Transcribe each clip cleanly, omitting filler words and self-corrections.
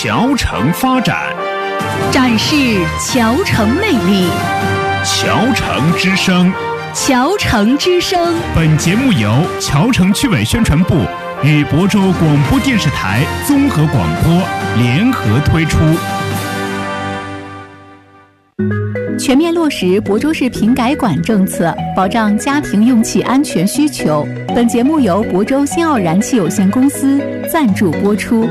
桥城发展， 展示桥城魅力。 桥城之声， 桥城之声。 本节目由桥城区委宣传部与亳州广播电视台综合广播联合推出。 全面落实亳州市品改管政策，保障家庭用气安全需求。本节目由亳州新奥燃气有限公司赞助播出。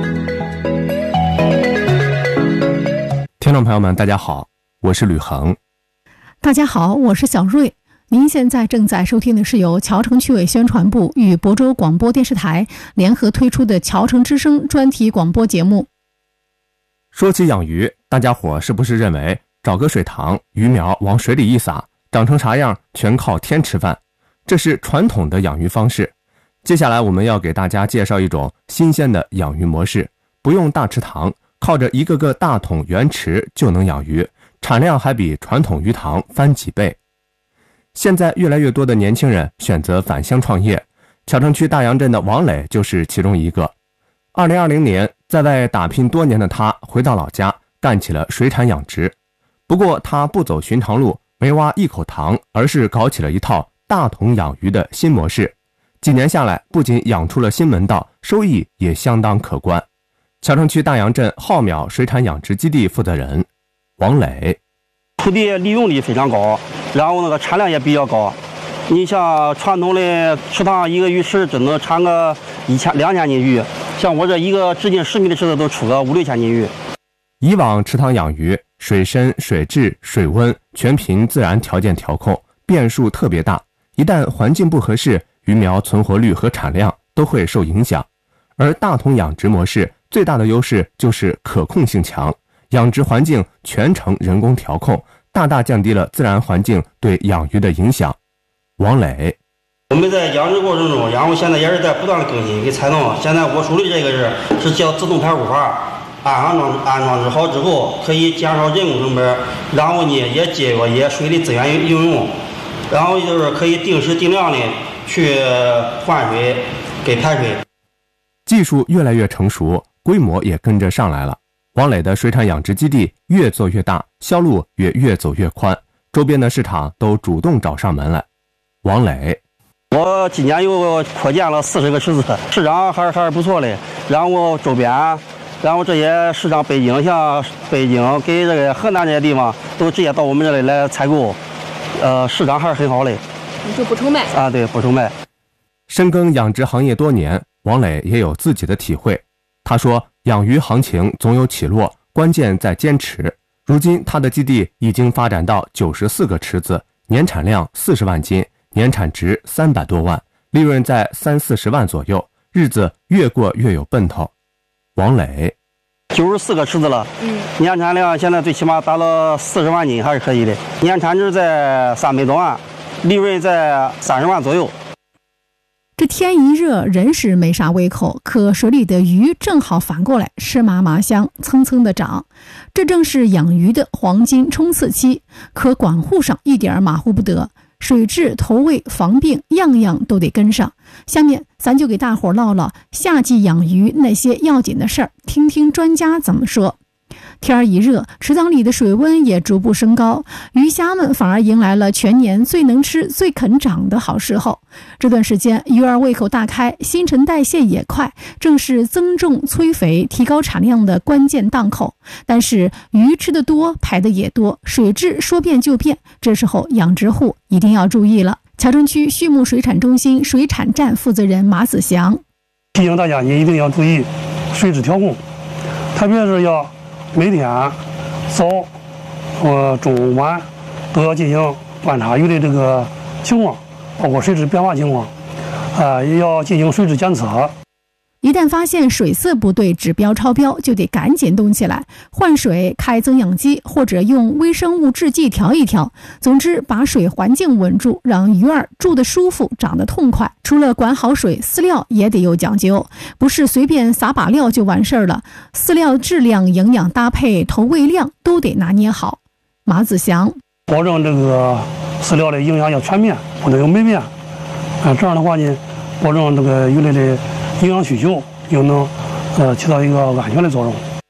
听众朋友们，大家好，我是吕恒。 大家好，我是小瑞。您现在正在收听的是由桥城区委宣传部与亳州广播电视台联合推出的桥城之声专题广播节目。 说起养鱼，大家伙是不是认为找个水塘，鱼苗往水里一撒，长成啥样全靠天吃饭？这是传统的养鱼方式。接下来我们要给大家介绍一种新鲜的养鱼模式，不用大池塘，靠着一个个大桶圆池就能养鱼，产量还比传统鱼塘翻几倍。现在越来越多的年轻人选择返乡创业，桥城区大洋镇的王磊就是其中一个。2020年，在外打拼多年的他回到老家，干起了水产养殖。不过他不走寻常路，没挖一口塘，而是搞起了一套大桶养鱼的新模式。几年下来，不仅养出了新门道，收益也相当可观。桥城区大洋镇浩淼水产养殖基地负责人王磊： 土地利用率非常高，然后那个产量也比较高。你像传统的池塘，一个鱼池只能产个2000斤鱼，像我这一个直径10米的池子都出个5、6千斤鱼。 以往池塘养鱼，水深、水质、水温全凭自然条件调控，变数特别大。一旦环境不合适，鱼苗存活率和产量都会受影响。而大桶养殖模式最大的优势就是可控性强，养殖环境全程人工调控，大大降低了自然环境对养鱼的影响。王磊： 我们在养殖过程中，然后现在也是在不断的更新给采弄。现在我手里这个是叫自动排污法，安装好之后可以减少人工成本，然后呢也节约一些水的资源应用，然后就是可以定时定量的去换水给排水。 技术越来越成熟，规模也跟着上来了。王磊的水产养殖基地越做越大，销路也越走越宽，周边的市场都主动找上门来。王磊： 我今年又扩建了40个池子，市场还是不错的。然后周边，然后这些市场北京，像北京给这个河南这些地方，都直接到我们这里来采购，市场还是很好的。 你就不愁卖啊？对，不愁卖。 深耕养殖行业多年，王磊也有自己的体会。他说，养鱼行情总有起落，关键在坚持。如今他的基地已经发展到94个池子，年产量40万斤，年产值300多万，利润在30-40万左右，日子越过越有奔头。王磊 ：94个池子了，年产量现在最起码达到40万斤还是可以的，年产值在300多万，利润在30万左右。 这天一热，人是没啥胃口，可水里的鱼正好反过来吃嘛嘛香，蹭蹭的长。这正是养鱼的黄金冲刺期，可管护上一点马虎不得，水质、投喂、防病样样都得跟上。下面咱就给大伙唠唠夏季养鱼那些要紧的事儿，听听专家怎么说。天一热，池塘里的水温也逐步升高，鱼虾们反而迎来了全年最能吃、最肯长的好时候。这段时间，鱼儿胃口大开，新陈代谢也快，正是增重、催肥、提高产量的关键档口。但是鱼吃得多，排的也多，水质说变就变，这时候养殖户一定要注意了。桥城区畜牧水产中心水产站负责人马子祥提醒大家，你一定要注意水质调控，特别是要每天早中午晚都要进行观察鱼的这个情况，包括水质变化情况，也要进行水质检测。 一旦发现水色不对，指标超标，就得赶紧动起来，换水、开增氧机，或者用微生物制剂调一调。总之，把水环境稳住，让鱼儿住得舒服，长得痛快。除了管好水，饲料也得有讲究，不是随便撒把料就完事儿了。饲料质量、营养搭配、投喂量都得拿捏好。马子祥： 保证这个饲料的营养要全面，不能有霉变。这样的话呢，保证这个鱼类的营养需求，又能起到一个安全的作用。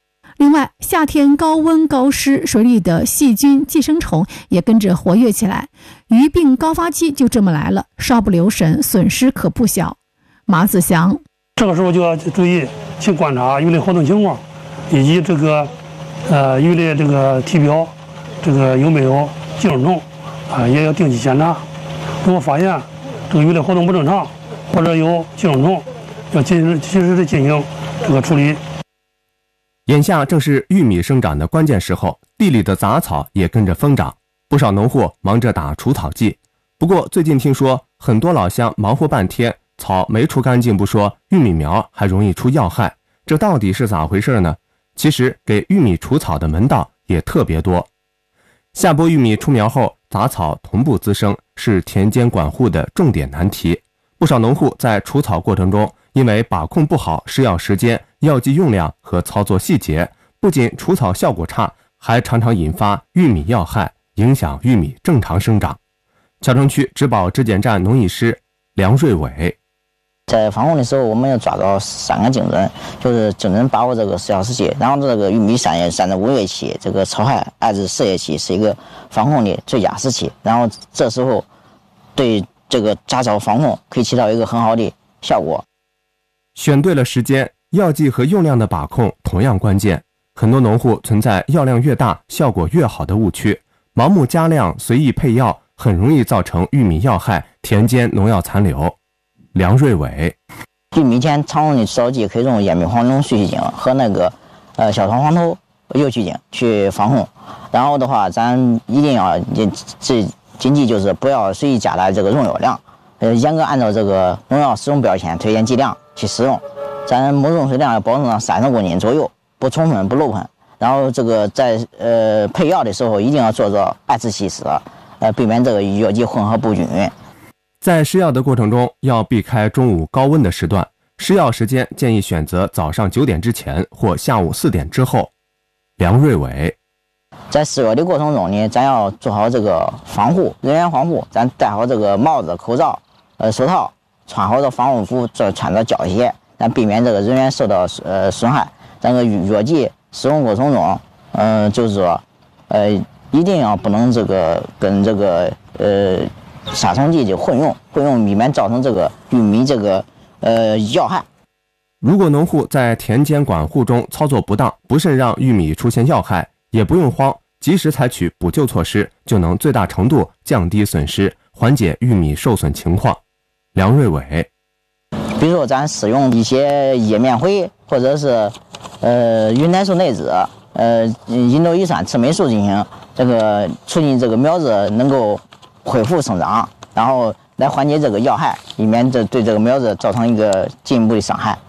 另外，夏天高温高湿，水里的细菌、寄生虫也跟着活跃起来，鱼病高发期就这么来了，稍不留神，损失可不小。马子祥， 这个时候就要注意去观察鱼类活动情况，以及这个鱼类这个体表这个有没有寄生虫也要定期检查。如果发现这个鱼类活动不正常或者有寄生虫，要及时的进行这个处理。 眼下正是玉米生长的关键时候，地里的杂草也跟着疯长，不少农户忙着打除草剂。不过最近听说很多老乡忙活半天，草没除干净不说，玉米苗还容易出药害，这到底是咋回事呢？其实给玉米除草的门道也特别多。下播玉米出苗后，杂草同步滋生，是田间管护的重点难题。不少农户在除草过程中，因为把控不好施药时间、药剂用量和操作细节，不仅除草效果差，还常常引发玉米药害，影响玉米正常生长。谯城区植保质检站农艺师梁瑞伟， 在防控的时候，我们要抓到3个精准，就是精准把握这个施药时期，然后这个玉米3至5月期，这个草害2至4月期是一个防控的最佳时期，然后这时候对这个杂草防控可以起到一个很好的效果。 选对了时间，药剂和用量的把控同样关键。很多农户存在药量越大效果越好的误区，盲目加量随意配药，很容易造成玉米药害、田间农药残留。梁瑞伟， 玉米田常用的施药剂可以用烟醚黄酮水曲精和那个小糖黄头右曲精去防控。然后的话，咱一定要谨记就是不要随意加大这个用药量，严格按照这个农药使用标签推荐剂量去使用。咱每用水量要保证到30公斤左右，不冲喷不漏喷。然后这个在配药的时候一定要做到按时稀释，避免这个药剂混合不均匀。 在施药的过程中，要避开中午高温的时段，施药时间建议选择早上9点之前或下午4点之后。梁瑞伟， 在施药的过程中呢，咱要做好这个防护，人员防护，咱戴好这个帽子、口罩、手套，穿好的防护服，穿着胶鞋，咱避免这个人员受到损害。这个药剂使用过程中，就是说，一定要不能这个跟这个杀虫剂就混用，避免造成这个玉米这个药害。 如果农户在田间管护中操作不当，不慎让玉米出现药害，也不用慌，及时采取补救措施，就能最大程度降低损失，缓解玉米受损情况。梁瑞伟， 比如说咱使用一些叶面灰或者是云南素内酯、银豆乙酸赤霉素进行这个促进这个苗子能够恢复生长，然后来缓解这个药害，以免对这个苗子造成一个进一步的伤害。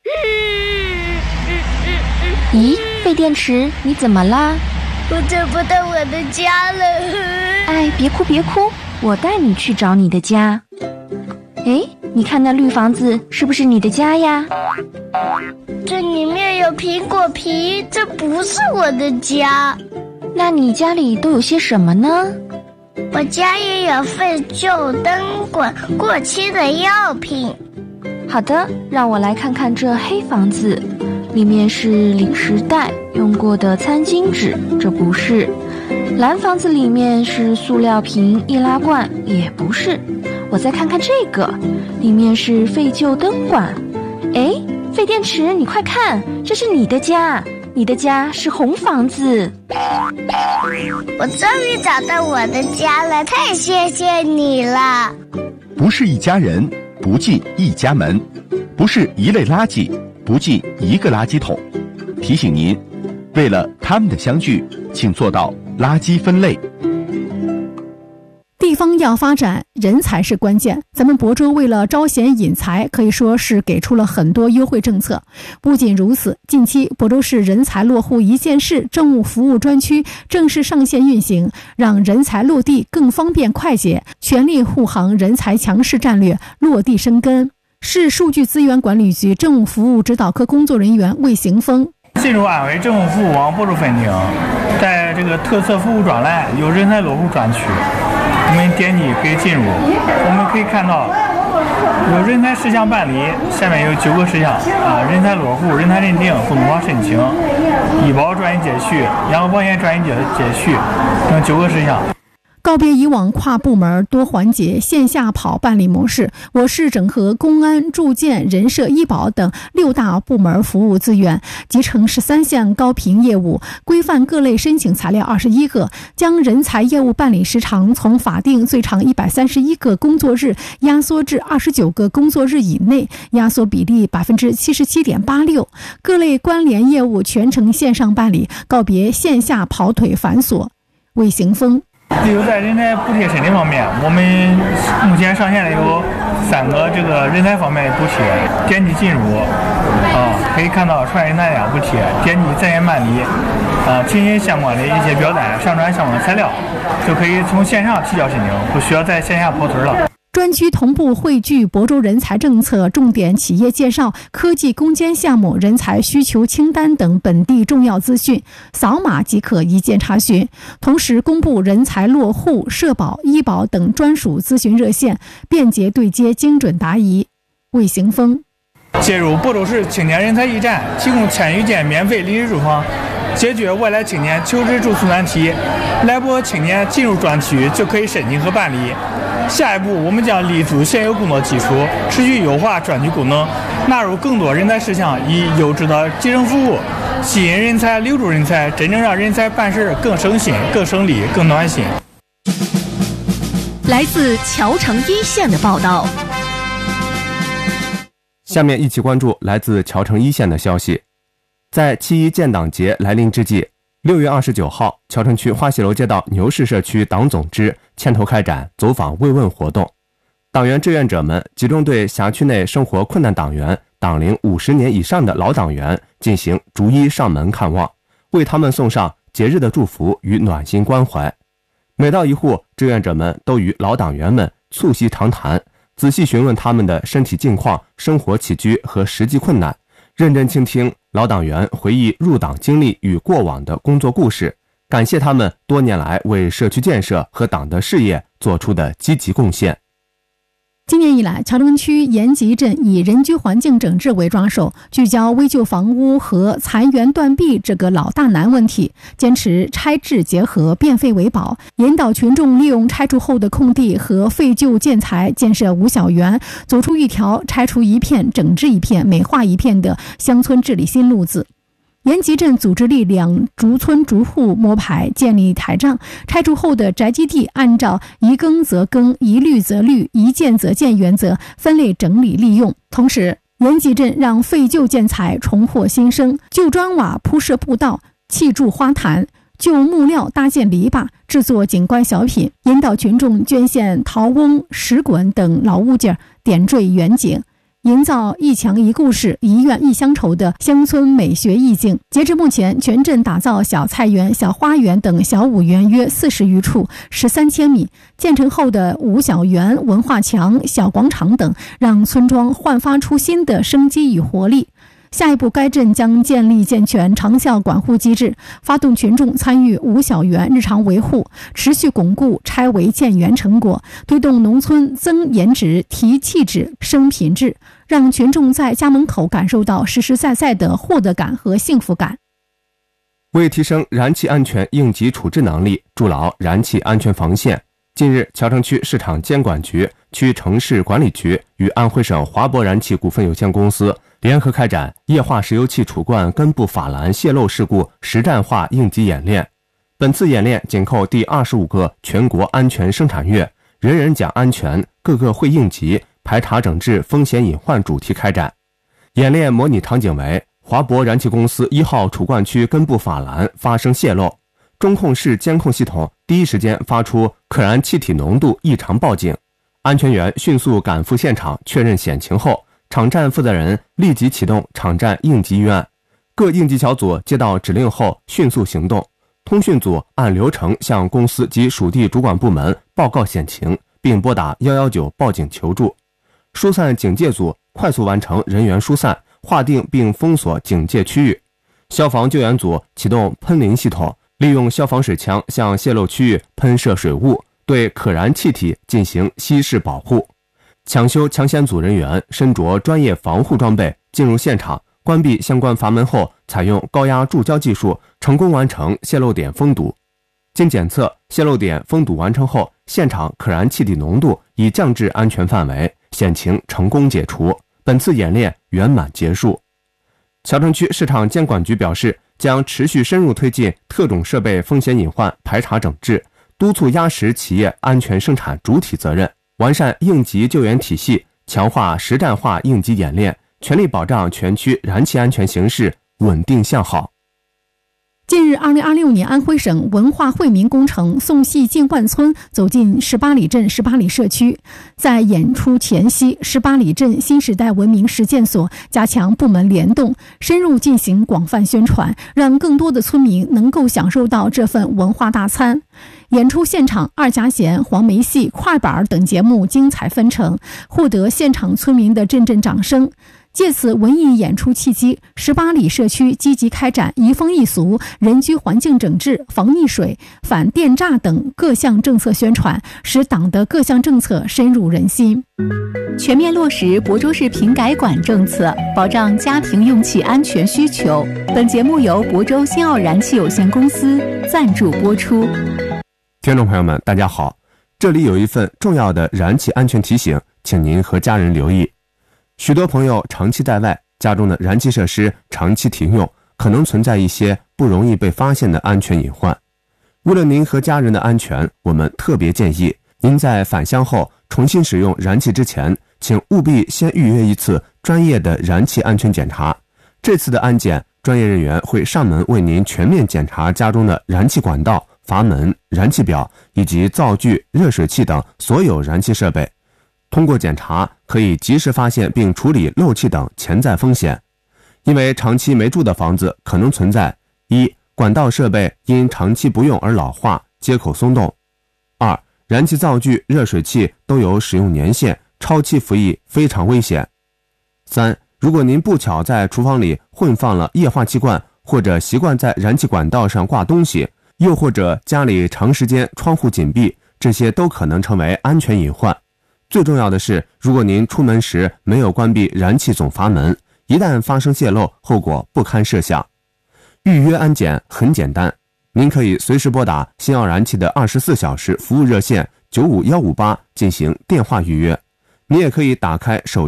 咦，废电池，你怎么啦？ 我找不到我的家了。 哎，别哭别哭，我带你去找你的家。哎，你看那绿房子是不是你的家呀？ 这里面有苹果皮，这不是我的家。 那你家里都有些什么呢？ 我家也有废旧灯管、过期的药品。 好的，让我来看看这黑房子，里面是零食袋、用过的餐巾纸，这不是。蓝房子里面是塑料瓶、易拉罐，也不是。我再看看这个，里面是废旧灯管。哎，废电池，你快看，这是你的家，你的家是红房子。 我终于找到我的家了，太谢谢你了。 不是一家人，不进一家门；不是一类垃圾，不进一个垃圾桶。提醒您，为了他们的相聚，请做到垃圾分类。 地方要发展，人才是关键。咱们亳州为了招贤引才，可以说是给出了很多优惠政策。不仅如此，近期亳州市人才落户一线市政务服务专区正式上线运行，让人才落地更方便快捷，全力护航人才强势战略落地生根。市数据资源管理局政务服务指导科工作人员魏行峰， 进入安徽政务服务网亳州分厅，在这个特色服务专栏有人才落户专区，我们点击可以进入。我们可以看到有人才事项办理，下面有9个事项人才落户、人才认定、自动化申请、医保专业接续、养老保险专业接续等9个事项。 告别以往跨部门多环节线下跑办理模式，我市整合公安、住建、人社、医保等6大部门服务资源，集成13项高频业务，规范各类申请材料21个，将人才业务办理时长从法定最长131个工作日压缩至29个工作日以内，压缩比例77.86%。各类关联业务全程线上办理，告别线下跑腿繁琐。魏行峰。 例如在人才补贴申请方面，我们目前上线了有3个这个人才方面的补贴，点击进入可以看到传人才补贴，点击在线办理填写相关的一些表单，上传相关材料，就可以从线上提交申请，不需要在线下跑腿了。 专区同步汇聚亳州人才政策、重点企业介绍、科技攻坚项目、人才需求清单等本地重要资讯，扫码即可一键查询。同时公布人才落户、社保、医保等专属咨询热线，便捷对接，精准答疑。魏行峰。 接入亳州市青年人才驿站，提供1000余间免费临时住房，解决外来青年求职住宿难题。来博青年进入专区就可以申请和办理。下一步，我们将立足现有工作基础，持续优化专区功能，纳入更多人才事项，以优质的基层服务吸引人才、留住人才，真正让人才办事更省心、更省力、更暖心。 来自谯城一线的报道。 下面一起关注来自谯城一线的消息。在7·1建党节来临之际，6月29号，谯城区花溪楼街道牛市社区党总支牵头开展走访慰问活动。党员志愿者们集中对辖区内生活困难党员、党龄50年以上的老党员进行逐一上门看望，为他们送上节日的祝福与暖心关怀。每到一户，志愿者们都与老党员们促膝长谈，仔细询问他们的身体近况、生活起居和实际困难，认真倾听老党员回忆入党经历与过往的工作故事，感谢他们多年来为社区建设和党的事业做出的积极贡献。 今年以来，谯城区延吉镇以人居环境整治为抓手，聚焦危旧房屋和残垣断壁这个老大难问题，坚持拆治结合、变废为宝，引导群众利用拆除后的空地和废旧建材建设五小园，走出一条拆除一片、整治一片、美化一片的乡村治理新路子。延吉镇组织力量逐村逐户摸排，建立台账，拆除后的宅基地按照宜耕则耕、宜绿则绿、宜建则建原则分类整理利用。同时，延吉镇让废旧建材重获新生，旧砖瓦铺设步道，砌筑花坛，旧木料搭建篱笆，制作景观小品，引导群众捐献陶瓮、石滚等老物件，点缀远景，营造一墙一故事、一院一乡愁的乡村美学意境。截至目前，全镇打造小菜园、小花园等小五园约40余处，13千米。建成后的五小园、文化墙、小广场等，让村庄焕发出新的生机与活力。下一步，该镇将建立健全长效管护机制，发动群众参与五小园日常维护，持续巩固拆违建园成果，推动农村增颜值、提气质、升品质，让群众在家门口感受到实实在在的获得感和幸福感。 为提升燃气安全应急处置能力，筑牢燃气安全防线，近日，谯城区市场监管局、区城市管理局与安徽省华博燃气股份有限公司联合开展液化石油气储罐根部法兰泄漏事故实战化应急演练。本次演练紧扣第25个全国安全生产月，人人讲安全，个个会应急，排查整治风险隐患主题开展。演练模拟场景为华博燃气公司1号储罐区根部法兰发生泄漏，中控室监控系统第一时间发出可燃气体浓度异常报警，安全员迅速赶赴现场确认险情后，场站负责人立即启动场站应急预案，各应急小组接到指令后迅速行动，通讯组按流程向公司及属地主管部门报告险情，并拨打119报警求助。疏散警戒组快速完成人员疏散，划定并封锁警戒区域。消防救援组启动喷淋系统，利用消防水枪向泄漏区域喷射水雾，对可燃气体进行稀释保护。 抢修抢险组人员身着专业防护装备进入现场，关闭相关阀门后，采用高压注胶技术成功完成泄漏点封堵。经检测，泄漏点封堵完成后，现场可燃气体浓度已降至安全范围，险情成功解除。本次演练圆满结束。桥城区市场监管局表示，将持续深入推进特种设备风险隐患排查整治，督促压实企业安全生产主体责任，完善应急救援体系，强化实战化应急演练，全力保障全区燃气安全形势稳定向好。 近日，2026年安徽省文化惠民工程送戏进万村走进18里镇18里社区。在演出前夕，18里镇新时代文明实践所加强部门联动，深入进行广泛宣传，让更多的村民能够享受到这份文化大餐。演出现场，二家弦、黄梅戏、快板等节目精彩纷呈，获得现场村民的阵阵掌声。借此文艺演出契机，18里社区积极开展移风易俗、人居环境整治、防溺水、反电诈等各项政策宣传，使党的各项政策深入人心。 全面落实亳州市瓶改管政策，保障家庭用气安全需求。本节目由亳州新奥燃气有限公司赞助播出。 听众朋友们，大家好，这里有一份重要的燃气安全提醒，请您和家人留意。许多朋友长期在外，家中的燃气设施长期停用，可能存在一些不容易被发现的安全隐患。为了您和家人的安全，我们特别建议您在返乡后重新使用燃气之前，请务必先预约一次专业的燃气安全检查。这次的安检，专业人员会上门为您全面检查家中的燃气管道、阀门、燃气表以及灶具、热水器等所有燃气设备。通过检查，可以及时发现并处理漏气等潜在风险。因为长期没住的房子可能存在：一、管道设备因长期不用而老化，接口松动；二、燃气灶具、热水器都有使用年限，超期服役非常危险；三、如果您不巧在厨房里混放了液化气罐，或者习惯在燃气管道上挂东西，又或者家里长时间窗户紧闭，这些都可能成为安全隐患。最重要的是，如果您出门时没有关闭燃气总阀门，一旦发生泄漏，后果不堪设想。预约安检很简单，您可以随时拨打新奥燃气的24小时服务热线95158进行电话预约。你也可以打开手